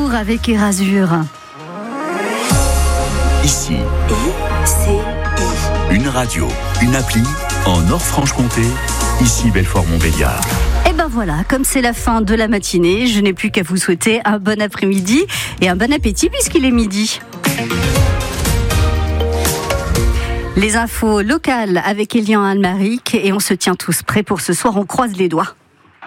retour avec Erasure. Ici, une radio, une appli en Nord-Franche-Comté, ici Belfort-Montbéliard. Et ben voilà, comme c'est la fin de la matinée, je n'ai plus qu'à vous souhaiter un bon après-midi et un bon appétit puisqu'il est midi. Les infos locales avec Elian Almaric et on se tient tous prêts pour ce soir, on croise les doigts.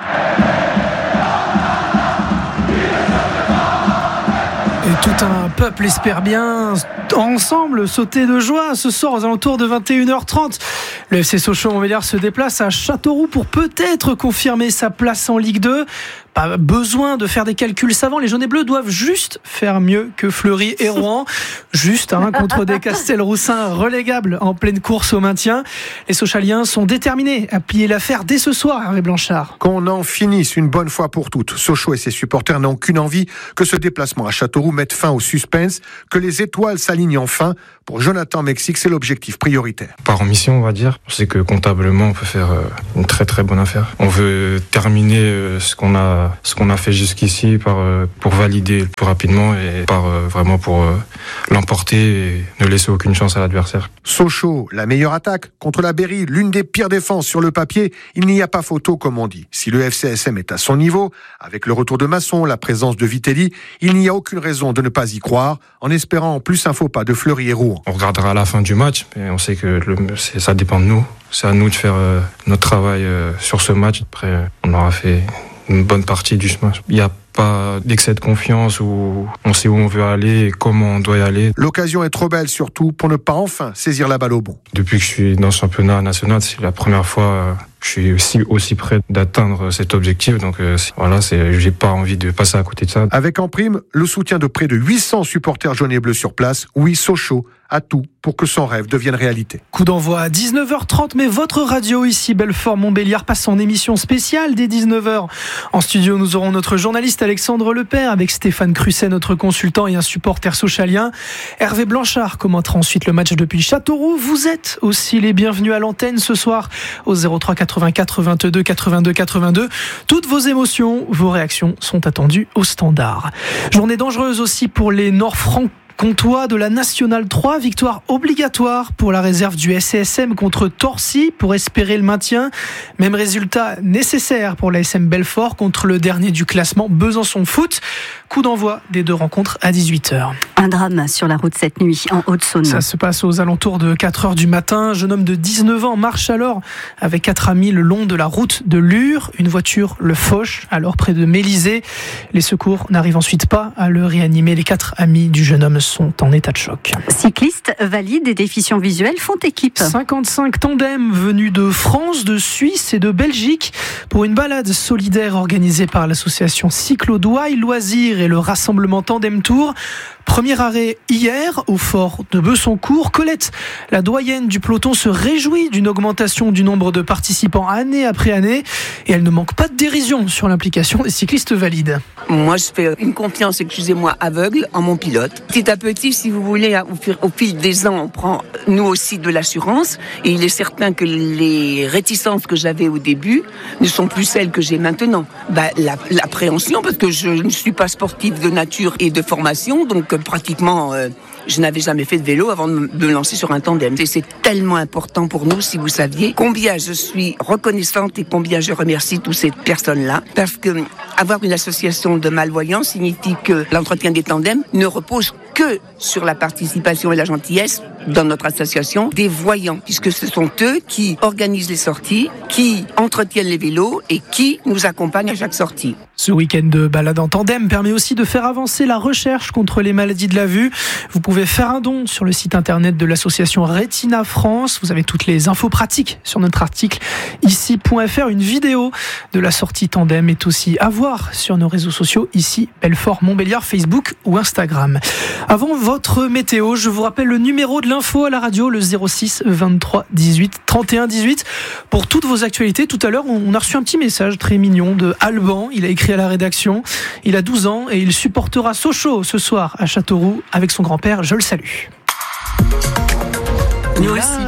Et tout un peuple espère bien ensemble sauter de joie ce soir aux alentours de 21h30. Le FC Sochaux-Montbéliard se déplace à Châteauroux pour peut-être confirmer sa place en Ligue 2. Pas besoin de faire des calculs savants. Les jaunes et bleus doivent juste faire mieux que Fleury et Rouen. Juste contre des Castelroussins relégables en pleine course au maintien. Les Sochaliens sont déterminés à plier l'affaire dès ce soir, Hervé Blanchard. Qu'on en finisse une bonne fois pour toutes. Sochaux et ses supporters n'ont qu'une envie, que ce déplacement à Châteauroux mette fin au suspense, que les étoiles s'alignent enfin. Pour Jonathan Mexique, c'est l'objectif prioritaire. Par ambition, on va dire. Je sais que comptablement, on peut faire une très très bonne affaire. On veut terminer ce qu'on a fait jusqu'ici pour valider le plus rapidement et vraiment pour l'emporter et ne laisser aucune chance à l'adversaire. Sochaux, la meilleure attaque contre la Berry, l'une des pires défenses sur le papier. Il n'y a pas photo, comme on dit. Si le FCSM est à son niveau, avec le retour de Masson, la présence de Vitelli, il n'y a aucune raison de ne pas y croire, en espérant en plus un faux pas de Fleury et Rouen. On regardera à la fin du match, mais on sait que ça dépend de nous. C'est à nous de faire notre travail sur ce match. Après, on aura fait une bonne partie du match. Il n'y a pas d'excès de confiance où on sait où on veut aller et comment on doit y aller. L'occasion est trop belle surtout pour ne pas enfin saisir la balle au bon. Depuis que je suis dans le championnat national, c'est la première fois que je suis aussi près d'atteindre cet objectif. Donc j'ai pas envie de passer à côté de ça. Avec en prime le soutien de près de 800 supporters jaunes et bleus sur place, oui, Sochaux a tout pour que son rêve devienne réalité. Coup d'envoi à 19h30, mais votre radio ici, Belfort-Montbéliard, passe en émission spéciale dès 19h. En studio, nous aurons notre journaliste Alexandre Lepère avec Stéphane Crusset, notre consultant et un supporter sochalien. Hervé Blanchard commentera ensuite le match depuis Châteauroux. Vous êtes aussi les bienvenus à l'antenne ce soir au 03 84 22 82 82. Toutes vos émotions, vos réactions sont attendues au standard. Journée dangereuse aussi pour les Nord-Francs-Comtois de la Nationale 3, victoire obligatoire pour la réserve du SCSM contre Torcy pour espérer le maintien. Même résultat nécessaire pour la SM Belfort contre le dernier du classement, Besançon Foot. Coup d'envoi des deux rencontres à 18h. Un drame sur la route cette nuit en Haute-Saône. Ça se passe aux alentours de 4h du matin. Un jeune homme de 19 ans marche alors avec 4 amis le long de la route de Lure. Une voiture le fauche alors près de Mélisée. Les secours n'arrivent ensuite pas à le réanimer. Les 4 amis du jeune homme sont en état de choc. Cyclistes, valides et déficients visuels font équipe. 55 tandems venus de France, de Suisse et de Belgique pour une balade solidaire organisée par l'association Cyclo-Douai Loisirs et le rassemblement Tandem Tour. Premier arrêt hier au fort de Besoncourt. Colette, la doyenne du peloton, se réjouit d'une augmentation du nombre de participants année après année et elle ne manque pas de dérision sur l'implication des cyclistes valides. Moi, je fais une confiance, excusez-moi, aveugle en mon pilote. Petit à petit, si vous voulez, au fil des ans, on prend nous aussi de l'assurance et il est certain que les réticences que j'avais au début ne sont plus celles que j'ai maintenant. L'appréhension, parce que je ne suis pas sportive de nature et de formation, donc pratiquement je n'avais jamais fait de vélo avant de me lancer sur un tandem. Et c'est tellement important pour nous, si vous saviez combien je suis reconnaissante et combien je remercie toutes ces personnes-là. Parce que avoir une association de malvoyants signifie que l'entretien des tandems ne repose que sur la participation et la gentillesse dans notre association des voyants, puisque ce sont eux qui organisent les sorties, qui entretiennent les vélos et qui nous accompagnent à chaque sortie. Ce week-end de balade en tandem permet aussi de faire avancer la recherche contre les maladies de la vue. Vous pouvez faire un don sur le site internet de l'association Retina France. Vous avez toutes les infos pratiques sur notre article ici.fr. Une vidéo de la sortie tandem est aussi à voir sur nos réseaux sociaux ici, Belfort-Montbéliard, Facebook ou Instagram. Avant votre météo, je vous rappelle le numéro de l'info à la radio, le 06 23 18 31 18. Pour toutes vos actualités, tout à l'heure, on a reçu un petit message très mignon de Alban. Il a écrit à la rédaction. Il a 12 ans et il supportera Sochaux ce soir à Châteauroux avec son grand-père. Je le salue. Nous aussi.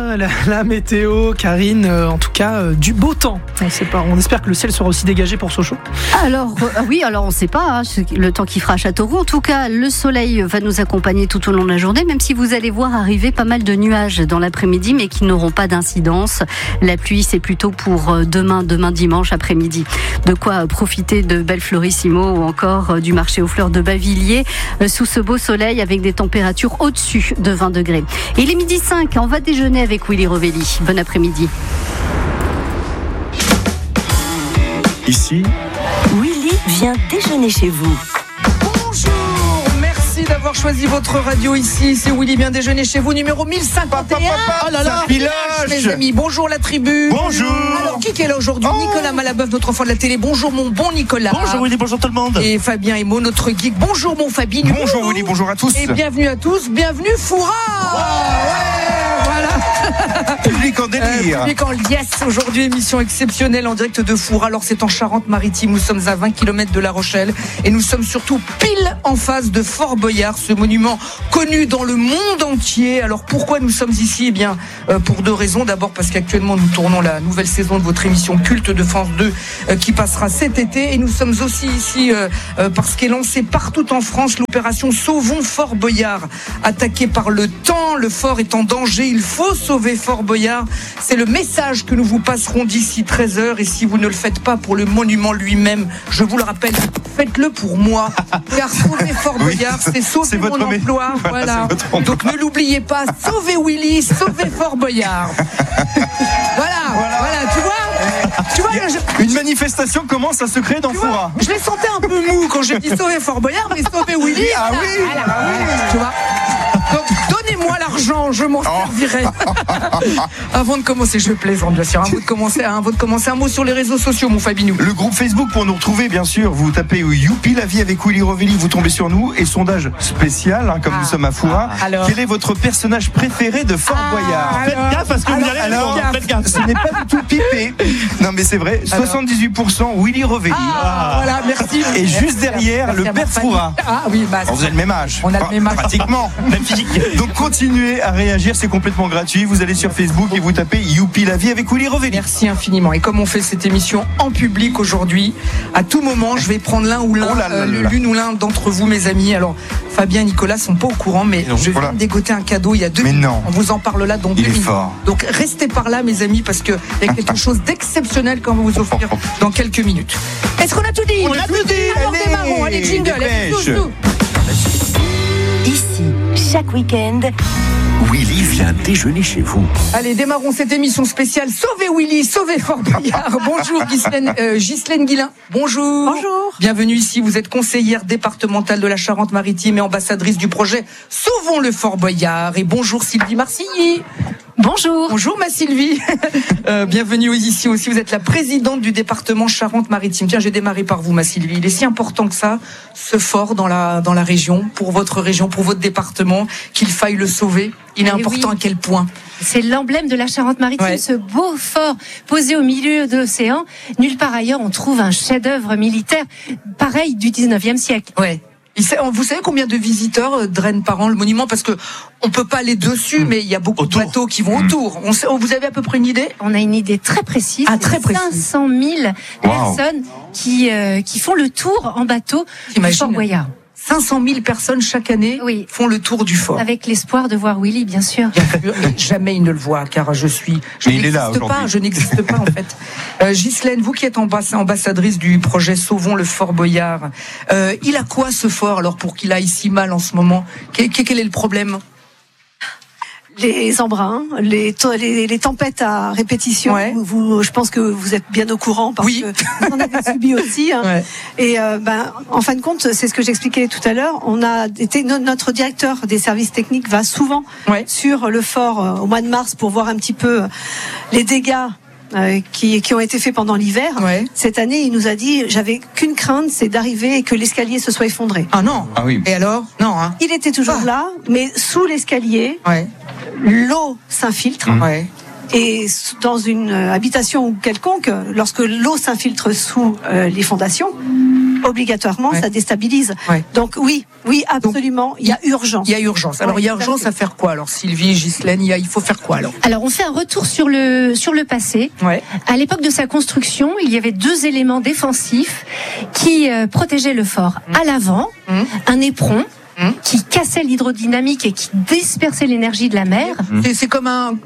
la météo, Karine, en tout cas du beau temps. On espère que le ciel sera aussi dégagé pour Sochaux. Alors on ne sait pas le temps qu'il fera à Châteauroux. En tout cas, le soleil va nous accompagner tout au long de la journée, même si vous allez voir arriver pas mal de nuages dans l'après-midi, mais qui n'auront pas d'incidence. La pluie, c'est plutôt pour demain dimanche après-midi. De quoi profiter de Belflorissimo ou encore du marché aux fleurs de Bavilliers sous ce beau soleil avec des températures au-dessus de 20 degrés. Et il est 12h05, on va déjeuner avec Willy Rovelli. Bon après-midi. Ici, Willy vient déjeuner chez vous. Bonjour, merci d'avoir choisi votre radio ici. C'est Willy vient déjeuner chez vous, numéro 1051. Oh là là, mes amis. Bonjour la tribu. Bonjour. Alors, qui est là aujourd'hui? Nicolas Malabeuf, notre enfant de la télé. Bonjour mon bon Nicolas. Bonjour Willy, bonjour tout le monde. Et Fabien Emo, notre geek. Bonjour mon Fabien. Bonjour Willy, bonjour à tous. Et bienvenue à tous, bienvenue Foura. Voilà. Public en délire. Public en liesse. Aujourd'hui, émission exceptionnelle en direct de Foura. Alors c'est en Charente-Maritime, nous sommes à 20 km de La Rochelle et nous sommes surtout pile en face de Fort Boyard, ce monument connu dans le monde entier. Alors pourquoi nous sommes ici? Eh bien pour deux raisons. D'abord parce qu'actuellement nous tournons la nouvelle saison de votre émission culte de France 2 qui passera cet été, et nous sommes aussi ici parce qu'est lancée partout en France l'opération Sauvons Fort Boyard. Attaqué par le temps, le fort est en danger, il faut sauver Fort Boyard. C'est le message que nous vous passerons d'ici 13h, et si vous ne le faites pas pour le monument lui-même, je vous le rappelle, faites-le pour moi, car sauver Fort Boyard, c'est sauver mon emploi. Voilà. Donc ne l'oubliez pas, sauvez Willy, sauvez Fort Boyard. Voilà, tu vois, une manifestation commence à se créer dans Foura. Je les sentais un peu mou quand j'ai dit sauver Fort Boyard, mais sauver Willy. Ah oui. Tu vois. Donc donnez-moi l'argent, je m'en servirai. Avant de commencer, je plaisante bien sûr. Avant de commencer, un mot sur les réseaux sociaux, mon Fabinou. Le groupe Facebook pour nous retrouver, bien sûr. Vous tapez Youpi la vie avec Willy Rovelli, vous tombez sur nous. Et sondage spécial, comme nous sommes à Foura. Quel est votre personnage préféré de Fort Boyard? Faites gaffe parce que vous allez faites gaffe. Ce n'est pas du tout pipé. Non mais c'est vrai. 78% Willy Rovelli. Voilà, merci. Et juste derrière, le père Foura. Ah oui, vous avez le même âge. On a le même âge. Pratiquement. Même physique. Donc continuez à réagir, c'est complètement gratuit. Vous allez sur Facebook et vous tapez Youpi la vie avec Willy Rovelli. Merci infiniment. Et comme on fait cette émission en public aujourd'hui, à tout moment, je vais prendre l'une ou l'un d'entre vous, mes amis. Alors, Fabien et Nicolas sont pas au courant, mais je viens de dégoter un cadeau il y a 2 minutes. On vous en parle là dans 2 minutes. Donc restez par là, mes amis, parce que il y a quelque chose d'exceptionnel qu'on va vous offrir dans quelques minutes. Est-ce qu'on a tout dit? On a tout dit. Alors démarrons, allez jingle, allez tout. Ici, chaque week-end, Willy vient déjeuner chez vous. Allez, démarrons cette émission spéciale. Sauvez Willy, sauvez Fort Boyard. Bonjour Ghislaine Guillain. Bonjour. Bonjour. Bienvenue ici. Vous êtes conseillère départementale de la Charente-Maritime et ambassadrice du projet Sauvons le Fort Boyard. Et bonjour Sylvie Marcilly. Bonjour. Bonjour ma Sylvie. Bienvenue ici aussi. Vous êtes la présidente du département Charente-Maritime. Tiens, j'ai démarré par vous, ma Sylvie. Il est si important que ça, ce fort dans la région, pour votre département, qu'il faille le sauver. Il est important à quel point? C'est l'emblème de la Charente-Maritime, ce beau fort posé au milieu de l'océan. Nulle part ailleurs, on trouve un chef-d'œuvre militaire pareil du 19e siècle. Ouais. Vous savez combien de visiteurs drainent par an le monument? Parce que on peut pas aller dessus, mais il y a beaucoup de bateaux qui vont autour. Vous avez à peu près une idée? On a une idée très précise. Très précise. 500 000 personnes qui font le tour en bateau du Fort Boyard. 500 000 personnes chaque année font le tour du fort. Avec l'espoir de voir Willy, bien sûr. Jamais il ne le voit, car je n'existe pas en fait. Ghislaine, vous qui êtes ambassadrice du projet Sauvons le Fort Boyard, il a quoi ce fort alors pour qu'il aille si mal en ce moment? Quel est le problème? Les embruns, les tempêtes à répétition. Ouais. Je pense que vous êtes bien au courant parce que vous en avez subi aussi. Hein. Ouais. Et en fin de compte, c'est ce que j'expliquais tout à l'heure. Notre directeur des services techniques va souvent sur le fort au mois de mars pour voir un petit peu les dégâts qui ont été faits pendant l'hiver. Ouais. Cette année, il nous a dit, j'avais qu'une crainte, c'est d'arriver et que l'escalier se soit effondré. Ah non. Ah oui. Et alors? Non. Hein. Il était toujours là, mais sous l'escalier, l'eau s'infiltre. Ouais. Et dans une habitation quelconque, lorsque l'eau s'infiltre sous les fondations, obligatoirement, ça déstabilise. Donc oui, absolument, il y a urgence. Il y a urgence. Alors il y a urgence à faire quoi alors, Sylvie, Ghislaine, il faut faire quoi alors? Alors on fait un retour sur le passé. À l'époque de sa construction, il y avait 2 éléments défensifs qui protégeaient le fort. À l'avant, un éperon qui cassait l'hydrodynamique et qui dispersait l'énergie de la mer. C'est comme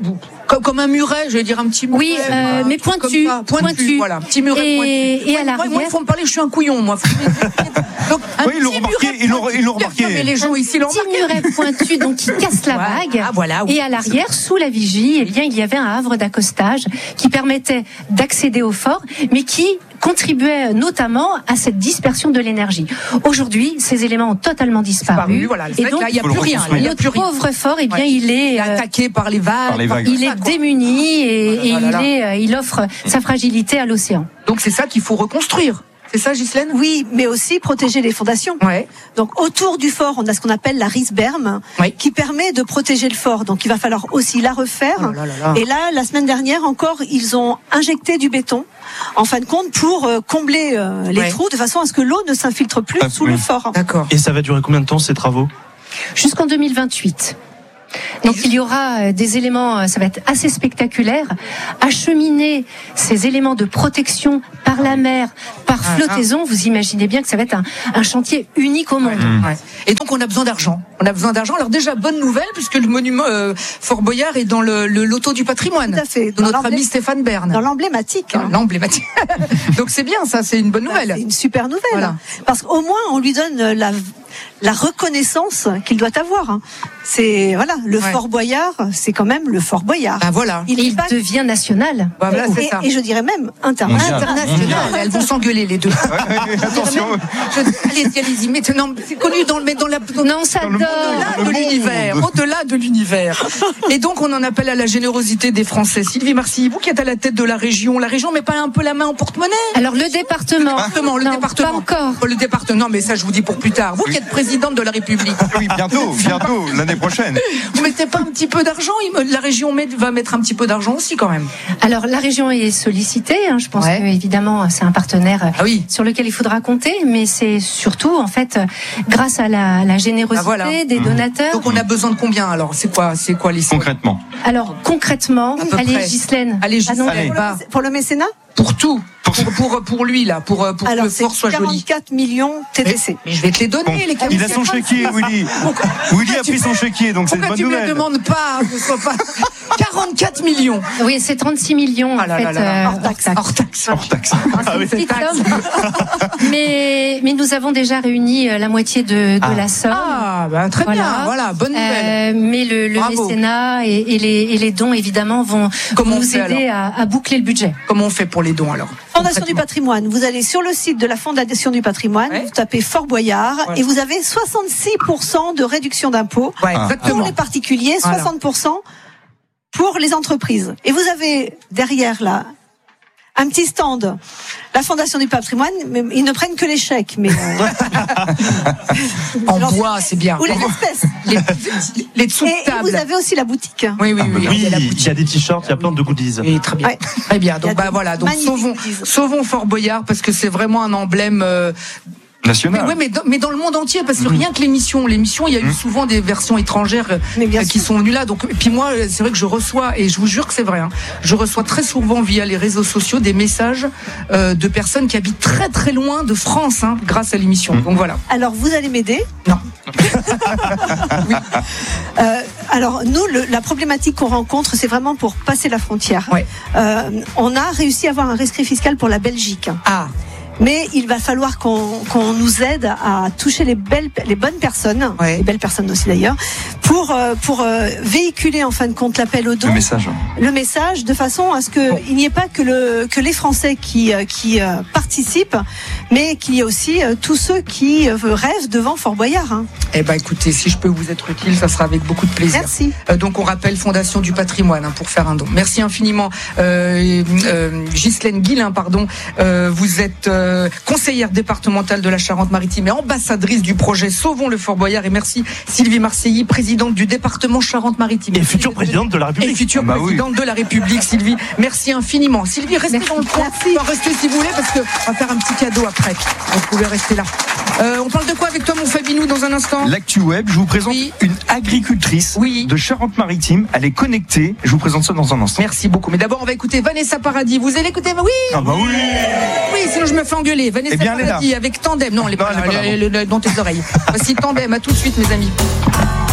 un muret, je vais dire un petit muret. Oui, mais pointu. Voilà, petit muret pointu. Et à l'arrière. Moi, il faut me parler, je suis un couillon, moi. Donc, ils l'ont remarqué. Mais les gens ici l'ont remarqué. Un petit muret pointu, donc qui casse la vague. Ah, voilà, oui. Et à l'arrière, sous la vigie, il y avait un havre d'accostage qui permettait d'accéder au fort, mais qui contribuait notamment à cette dispersion de l'énergie. Aujourd'hui, ces éléments ont totalement disparu. Voilà, et donc, il n'y a plus rien. Notre pauvre fort, il est attaqué par les vagues. Il est démuni et il offre sa fragilité à l'océan. Donc c'est ça qu'il faut reconstruire. C'est ça, Ghislaine? Oui, mais aussi protéger les fondations. Donc autour du fort, on a ce qu'on appelle la risberme, qui permet de protéger le fort. Donc il va falloir aussi la refaire. Et là, la semaine dernière encore, ils ont injecté du béton, en fin de compte, pour combler les trous, de façon à ce que l'eau ne s'infiltre plus sous le fort. D'accord. Et ça va durer combien de temps, ces travaux? Jusqu'en 2028. Donc il y aura des éléments, ça va être assez spectaculaire, acheminer ces éléments de protection par la mer, par flottaison. Vous imaginez bien que ça va être un chantier unique au monde. Et donc on a besoin d'argent. Alors déjà, bonne nouvelle, puisque le monument Fort Boyard est dans le loto du patrimoine. Tout à fait. De notre ami Stéphane Bern. Dans l'emblématique. L'emblématique. Donc c'est bien, ça, c'est une bonne nouvelle. C'est une super nouvelle. Parce qu'au moins on lui donne la reconnaissance qu'il doit avoir. C'est le Fort Boyard, c'est quand même le Fort Boyard. Il devient national. Et je dirais même international. Elles vont s'engueuler les deux. Attention. Allez-y. Maintenant, c'est connu au-delà de l'univers. Et donc on en appelle à la générosité des Français. Sylvie Marcilly, vous qui êtes à la tête de la région met pas un peu la main en porte-monnaie? Alors le département. Pas encore. Le département, mais ça je vous dis pour plus tard. Vous qui êtes présidente de la République. Oui, bientôt, l'année prochaine. Vous mettez pas un petit peu d'argent? La région va mettre un petit peu d'argent aussi quand même. Alors la région est sollicitée. Je pense que évidemment c'est un partenaire sur lequel il faudra compter, mais c'est surtout en fait grâce à la générosité des donateurs. Donc on a besoin de combien alors? C'est quoi les sommes? Concrètement. Alors concrètement, allez Ghislaine. Pour le mécénat? Pour tout. Pour lui là, pour que le fort soit joli. 44 millions TTC. Mais je vais te les donner, les 44. Il a son chéquier, Willy. Willy a pris son chéquier, donc c'est une bonne nouvelle. Pourquoi tu me demandes pas que ce soit pas 44 millions? Oui, c'est 36 millions en fait. Hors taxe. Mais nous avons déjà réuni la moitié de la somme. Très bien. Voilà, bonne nouvelle. Mais le mécénat et les dons évidemment vont nous aider à boucler le budget. Comment on fait pour les dons alors? Fondation du patrimoine, vous allez sur le site de la Fondation du patrimoine, vous tapez Fort Boyard et vous avez 66% de réduction d'impôts pour les particuliers, 60% pour les entreprises. Et vous avez derrière là un petit stand, la Fondation du patrimoine, mais ils ne prennent que les chèques. Mais en bois, c'est bien. Ou les espèces. Les dessous de table. Et vous avez aussi la boutique. Oui. Il y a des t-shirts, il y a plein de goodies. Oui, très bien. Très bien. Donc donc sauvons Fort Boyard parce que c'est vraiment un emblème. National. Mais dans le monde entier, parce que rien que l'émission, il y a eu souvent des versions étrangères qui sont venues là. Donc, puis moi, c'est vrai que je reçois, et je vous jure que c'est vrai, je reçois très souvent via les réseaux sociaux des messages de personnes qui habitent très très loin de France, grâce à l'émission. Donc voilà. Alors, vous allez m'aider? Non. Alors nous, la problématique qu'on rencontre, c'est vraiment pour passer la frontière. On a réussi à avoir un rescrit fiscal pour la Belgique. Mais il va falloir qu'on nous aide à toucher les bonnes personnes, les belles personnes aussi d'ailleurs, pour véhiculer en fin de compte l'appel aux dons. Le message, de façon à ce qu'il n'y ait pas que les Français qui participent, mais qu'il y ait aussi tous ceux qui rêvent devant Fort Boyard. Écoutez, si je peux vous être utile, ça sera avec beaucoup de plaisir. Merci. Donc on rappelle Fondation du patrimoine pour faire un don. Merci infiniment, Ghislaine Guillain, vous êtes conseillère départementale de la Charente-Maritime et ambassadrice du projet Sauvons le Fort Boyard. Et merci Sylvie Marcilly, présidente présidente du département Charente-Maritime. Et future présidente de la République. Et future présidente de la République, Sylvie. Merci infiniment. Sylvie, restez dans le coin. Restez si vous voulez, parce qu'on va faire un petit cadeau après. Vous pouvez rester là. On parle de quoi avec toi, mon Fabinou, dans un instant? L'actu web, je vous présente une agricultrice de Charente-Maritime. Elle est connectée. Je vous présente ça dans un instant. Merci beaucoup. Mais d'abord, on va écouter Vanessa Paradis. Vous allez écouter? Oui. Ah bah oui. Oui, sinon je me fais engueuler. Vanessa Paradis avec Tandem. Non, elle est pas là, dans tes oreilles. Voici Tandem. À tout de suite, mes amis.